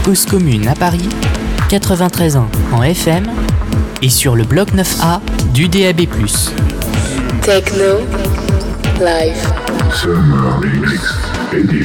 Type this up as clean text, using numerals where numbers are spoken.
Cause Commune à Paris, 93 ans en FM et sur le bloc 9A du DAB+. Techno Live. Summer Mix Edition.